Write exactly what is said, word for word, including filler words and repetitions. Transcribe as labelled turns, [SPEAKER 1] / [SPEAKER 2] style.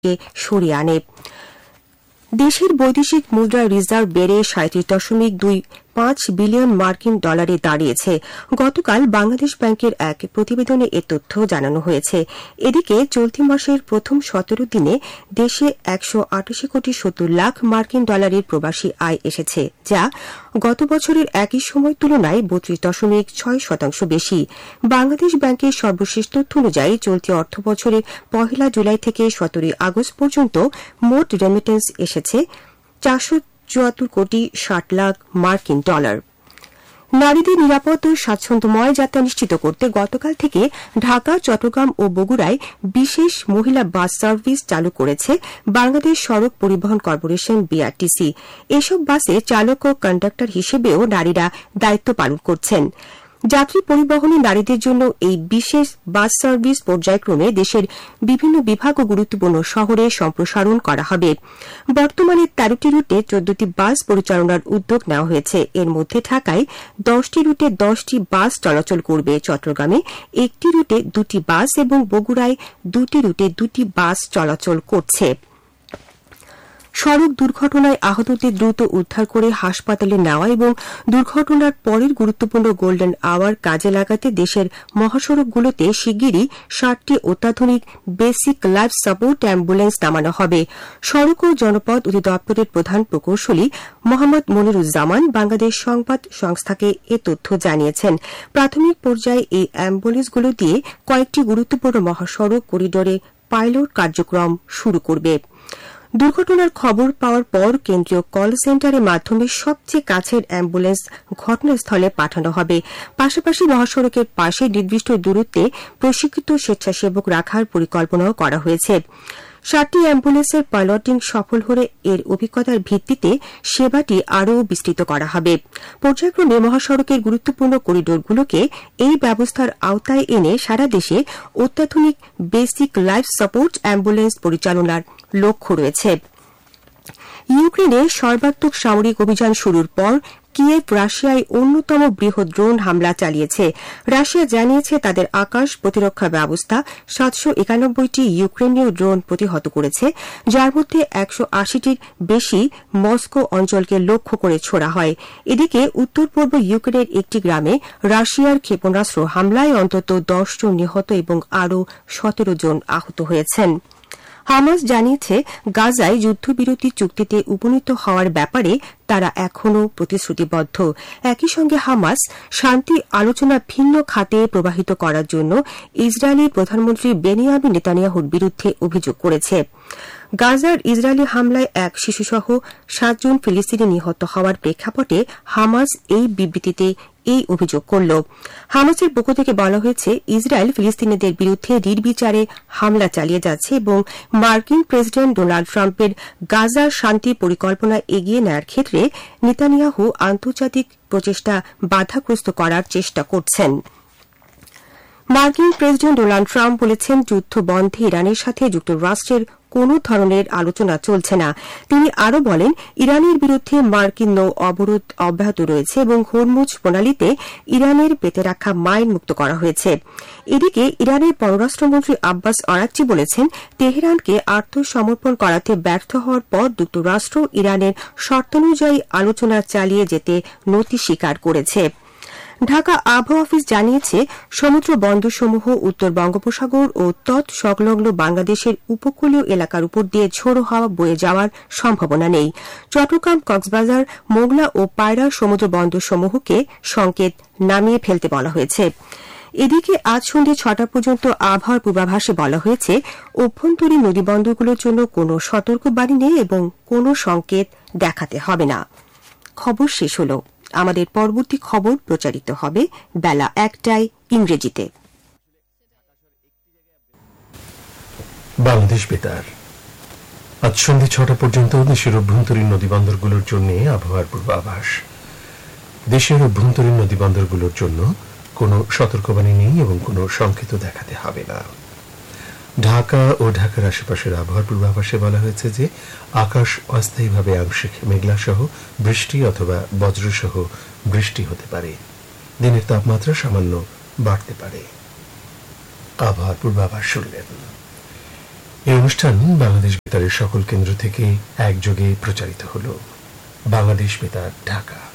[SPEAKER 1] সরিয়ে আনে। দেশের বৈদেশিক মুদ্রা রিজার্ভ বেড়ে সাঁত্রিশ দশমিক দুই পাঁচ বিলিয়ন মার্কিন ডলারে দাঁড়িয়েছে। গতকাল বাংলাদেশ ব্যাংকের এক প্রতিবেদনে এ তথ্য জানানো হয়েছে। এদিকে চলতি মাসের প্রথম সতেরো দিনে দেশে একশো আটাশি কোটি সত্তর লাখ মার্কিন ডলারের প্রবাসী আয় এসেছে, যা গত বছরের একই সময় তুলনায় বত্রিশ দশমিক ছয় শতাংশ বেশি। বাংলাদেশ ব্যাংকের সর্বশেষ তথ্য অনুযায়ী চলতি অর্থ বছরের পহেলা জুলাই থেকে সতেরোই আগস্ট পর্যন্ত মোট রেমিটেন্স এসেছে চারশো চুয়াত্তর কোটি ষাট লাখ মার্কিন ডলার। নারীদের নিরাপদ ও স্বাচ্ছন্দ্যময় যাত্রা নিশ্চিত করতে গতকাল থেকে ঢাকা, চট্টগ্রাম ও বগুড়ায় বিশেষ মহিলা বাস সার্ভিস চালু করেছে বাংলাদেশ সড়ক পরিবহন কর্পোরেশন বিআরটিসি। এসব বাসে চালক ও কন্ডাক্টর হিসেবেও নারীরা দায়িত্ব পালন করছেন। যাত্রী পরিবহনে নারীদের জন্য এই বিশেষ বাস সার্ভিস পর্যায়ক্রমে দেশের বিভিন্ন বিভাগ ও গুরুত্বপূর্ণ শহরে সম্প্রসারণ করা হবে। বর্তমানে তেরোটি রুটে চোদ্দটি বাস পরিচালনার উদ্যোগ নেওয়া হয়েছে। এর মধ্যে ঢাকায় দশটি রুটে দশটি বাস চলাচল করবে, চট্টগ্রামে একটি রুটে দুটি বাস এবং বগুড়ায় দুটি রুটে দুটি বাস চলাচল করছে। সড়ক দুর্ঘটনায় আহতদের দ্রুত উদ্ধার করে হাসপাতালে নেওয়া এবং দুর্ঘটনার পরের গুরুত্বপূর্ণ গোল্ডেন আওয়ার কাজে লাগাতে দেশের মহাসড়কগুলোতে শিগগিরই ষাটটি অত্যাধুনিক বেসিক লাইফ সাপোর্ট অ্যাম্বুলেন্স নামানো হবে। সড়ক ও জনপথ অধিদপ্তরের প্রধান প্রকৌশলী মোহাম্মদ মনিরুজ্জামান বাংলাদেশ সংবাদ সংস্থাকে এ তথ্য জানিয়েছেন। প্রাথমিক পর্যায়ে এই অ্যাম্বুলেন্সগুলো দিয়ে কয়েকটি গুরুত্বপূর্ণ মহাসড়ক করিডোরে পাইলট কার্যক্রম শুরু করবে। দুর্ঘটনার খবর পাওয়ার পর কেন্দ্রীয় কল সেন্টারের মাধ্যমে সবচেয়ে কাছের অ্যাম্বুলেন্স ঘটনাস্থলে পাঠানো হবে। পাশাপাশি মহাসড়কের পাশে নির্দিষ্ট দূরত্বে প্রশিক্ষিত স্বেচ্ছাসেবক রাখার পরিকল্পনাও করা হয়েছে। সাতটি অ্যাম্বুলেন্সের পাইলটিং সফল হলে এর অভিজ্ঞতার ভিত্তিতে সেবাটি আরও বিস্তৃত করা হবে। পর্যায়ক্রমে মহাসড়কের গুরুত্বপূর্ণ করিডোরগুলোকে এই ব্যবস্থার আওতায় এনে সারা দেশে অত্যাধুনিক বেসিক লাইফ সাপোর্ট অ্যাম্বুলেন্স পরিচালনার লক্ষ্য রয়েছে। ইউক্রেনে সর্বাত্মক সামরিক অভিযান শুরুর পর কিয়েভ রাশিয়ায় অন্যতম বৃহৎ ড্রোন হামলা চালিয়েছে। রাশিয়া জানিয়েছে তাদের আকাশ প্রতিরক্ষা ব্যবস্থা সাতশো একানব্বইটি ইউক্রেনীয় ড্রোন প্রতিহত করেছে, যার মধ্যে একশো আশিটির বেশি মস্কো অঞ্চলকে লক্ষ্য করে ছোড়া হয়। এদিকে উত্তর পূর্ব ইউক্রেনের একটি গ্রামে রাশিয়ার ক্ষেপণাস্ত্র হামলায় অন্তত দশ জন নিহত এবং আরও সতেরো জন আহত হয়েছেন। হামাস জানিয়েছে গাজায় যুদ্ধবিরতি চুক্তিতে উপনীত হওয়ার ব্যাপারে তারা এখনও প্রতিশ্রুতিবদ্ধ। একই সঙ্গে হামাস শান্তি আলোচনা ভিন্ন খাতে প্রবাহিত করার জন্য ইসরায়েলি প্রধানমন্ত্রী বেনিয়ামিন নেতানিয়াহুর বিরুদ্ধে অভিযোগ করেছে। গাজার ইসরায়েলি হামলায় এক শিশুসহ সাতজন ফিলিস্তিনি নিহত হওয়ার প্রেক্ষাপটে হামাস এই বিবৃতিতে এই অভিযোগ করল। হামাসের পক্ষ থেকে বলা হয়েছে ইসরায়েল ফিলিস্তিনিদের বিরুদ্ধে নির্বিচারে হামলা চালিয়ে যাচ্ছে এবং মার্কিন প্রেসিডেন্ট ডোনাল্ড ট্রাম্পের গাজার শান্তি পরিকল্পনা এগিয়ে নেওয়ার ক্ষেত্রে নেতানিয়াহু আন্তর্জাতিক প্রচেষ্টা বাধাগ্রস্ত করার চেষ্টা করছেন। মার্কিন প্রেসিডেন্ট ডোনাল্ড ট্রাম্প বলেছেন যুদ্ধ বন্ধে ইরানের সাথে যুক্তরাষ্ট্রের কোন ধরনের আলোচনা চলছে না। তিনি আরও বলেন ইরানের বিরুদ্ধে মার্কিন নৌ অবরোধ অব্যাহত রয়েছে এবং হরমুজ প্রণালীতে ইরানের পেতে রাখা মাইন মুক্ত করা হয়েছে। এদিকে ইরানের পররাষ্ট্রমন্ত্রী আব্বাস আরাকচি বলেছেন তেহরানকে আত্মসমর্পণ করাতে ব্যর্থ হওয়ার পর যুক্তরাষ্ট্র ইরানের শর্তানুযায়ী আলোচনা চালিয়ে যেতে নতি স্বীকার করেছে। ঢাকা আবহাওয়া অফিস জানিয়েছে সমুদ্র বন্দরসমূহ উত্তর বঙ্গোপসাগর ও তৎসংলগ্ন বাংলাদেশের উপকূলীয় এলাকার উপর দিয়ে ঝোড়ো হাওয়া বয়ে যাওয়ার সম্ভাবনা নেই। চট্টগ্রাম, কক্সবাজার, মোংলা ও পায়রা সমুদ্র বন্দরসমূহকে সংকেত নামিয়ে ফেলতে বলা হয়েছে। এদিকে আজ সন্ধ্যে ছটা পর্যন্ত আবহাওয়ার পূর্বাভাসে বলা হয়েছে অভ্যন্তরীণ নদীবন্দরগুলোর জন্য কোনো সতর্কবাণী নেই এবং কোনো সংকেত দেখাতে হবে না। খবর শেষ হল। আমাদের পরবর্তী খবর প্রচারিত হবে বেলা একটায় ইংরেজিতে।
[SPEAKER 2] বাংলাদেশ বেতার আজ সন্ধ্যে ছটা পর্যন্ত দেশের অভ্যন্তরীণ নদীবন্দরগুলোর জন্য আবহাওয়ার পূর্বাভাস। দেশের অভ্যন্তরীণ নদীবন্দরগুলোর জন্য কোনো সতর্কবাণী নেই এবং কোনো সংকেত দেখাতে হবে না। ঢাকা ও ঢাকার আশেপাশের আবহাওয়ার পূর্বাভাসে বলা হয়েছে যে আকাশ অস্থায়ীভাবে আংশিক মেঘলাসহ বৃষ্টি অথবা বজ্রসহ বৃষ্টি হতে পারে। দিনের তাপমাত্রা সামান্য বাড়তে পারে। আবহাওয়ার পূর্বাভাস শুনলেন। এই অনুষ্ঠান বাংলাদেশ বেতারের সকল কেন্দ্র থেকে একযোগে প্রচারিত হল। বাংলাদেশ বেতার, ঢাকা।